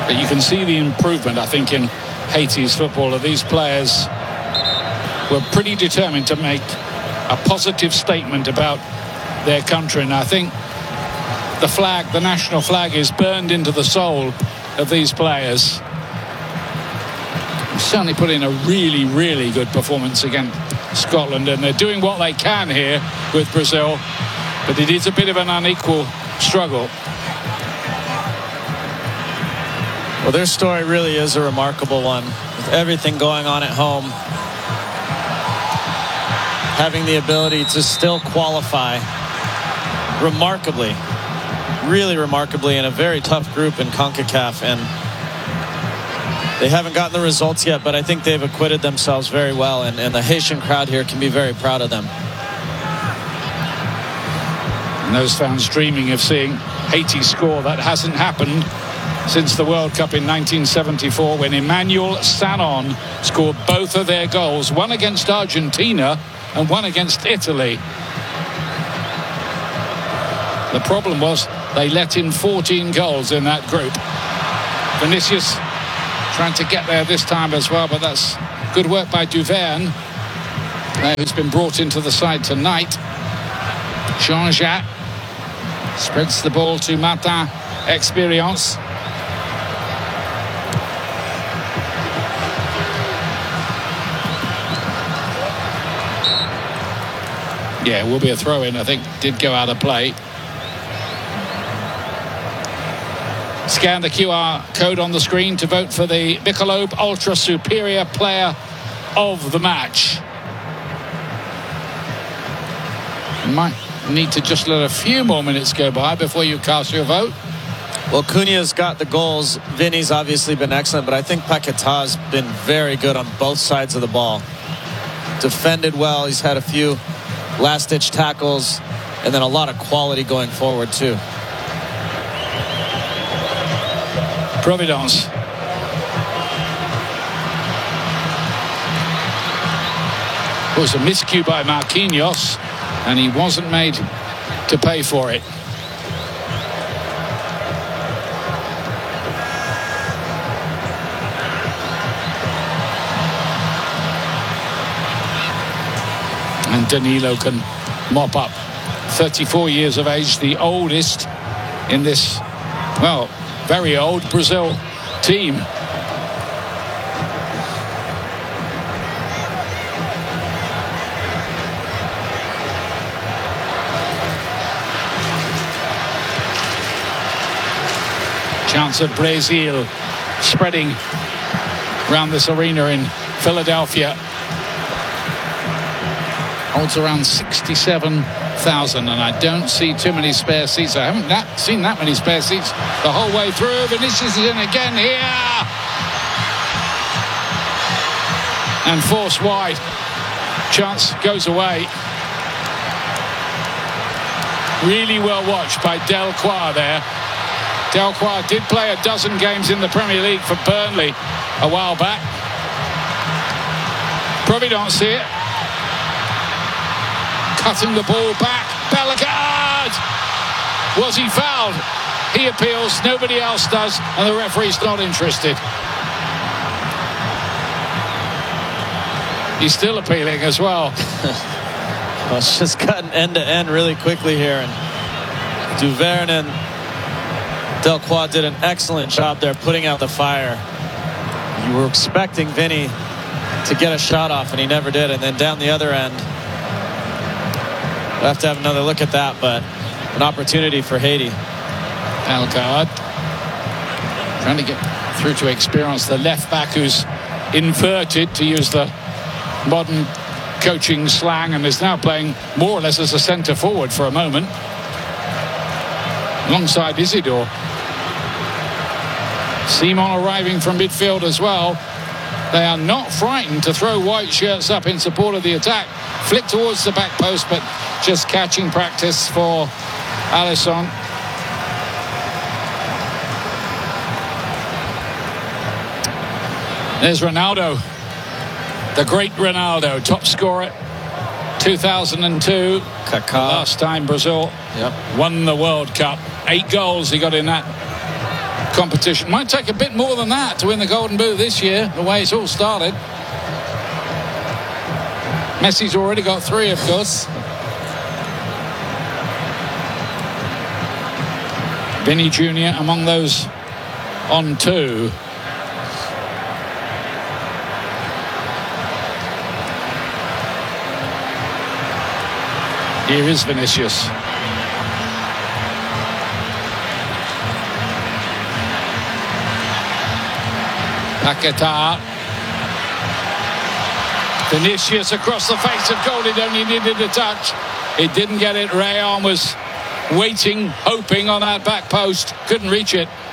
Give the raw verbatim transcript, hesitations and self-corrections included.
But you can see the improvement, I think, in Haiti's football. These players were pretty determined to make a positive statement about their country, and I think the flag, the national flag, is burned into the soul of these players. Certainly put in a really, really good performance against Scotland, and they're doing what they can here with Brazil, but it is a bit of an unequal struggle. Well, their story really is a remarkable one, with everything going on at home, having the ability to still qualify remarkably, really remarkably, in a very tough group in CONCACAF, and they haven't gotten the results yet, but I think they've acquitted themselves very well, and, and the Haitian crowd here can be very proud of them. And those fans dreaming of seeing Haiti score. That hasn't happened since the World Cup in nineteen seventy-four, when Emmanuel Sanon scored both of their goals, one against Argentina and one against Italy. The problem was they let in fourteen goals in that group. Vinicius trying to get there this time as well, but that's good work by Duverne, uh, who's been brought into the side tonight. Jean-Jacques spreads the ball to Martin Experience. Yeah, it will be a throw-in, I think. Did go out of play. Scan the Q R code on the screen to vote for the Michelob Ultra Superior Player of the Match. You might need to just let a few more minutes go by before you cast your vote. Well, Cunha's got the goals. Vinny's obviously been excellent, but I think Paqueta's been very good on both sides of the ball. Defended well. He's had a few last-ditch tackles, and then a lot of quality going forward, too. Providence. It was a miscue by Marquinhos, and he wasn't made to pay for it. And Danilo can mop up. thirty-four years of age, the oldest in this, well, very old Brazil team. Chance of Brazil spreading around this arena in Philadelphia. Holds around sixty-seven thousand, and I don't see too many spare seats. I haven't that, seen that many spare seats the whole way through. Vinicius is in again here. And forced wide. Chance goes away. Really well watched by Delcroix there. Delcroix did play a dozen games in the Premier League for Burnley a while back. Providence here. Cutting the ball back. Bellegarde! Was he fouled? He appeals. Nobody else does. And the referee's not interested. He's still appealing as well. Well, it's just gotten end to end really quickly here. And Duverne and Delcroix did an excellent job there putting out the fire. You were expecting Vinny to get a shot off, and he never did. And then down the other end, we'll have to have another look at that, but an opportunity for Haiti. Bellegarde trying to get through to Experience, the left back who's inverted, to use the modern coaching slang, and is now playing more or less as a centre forward for a moment alongside Isidore. Simon arriving from midfield as well. They are not frightened to throw white shirts up in support of the attack. Flick towards the back post, but just catching practice for Alisson. There's Ronaldo, the great Ronaldo, top scorer, two thousand two. Kaká. Last time Brazil yep. won the World Cup. Eight goals he got in that competition. Might take a bit more than that to win the Golden Boot this year, the way it's all started. Messi's already got three, of course. Vinny Junior among those on two. Here is Vinicius. Paquetá. Vinicius across the face of goal. It only needed a touch. It didn't get it. Rayon was waiting, hoping on that back post. Couldn't reach it.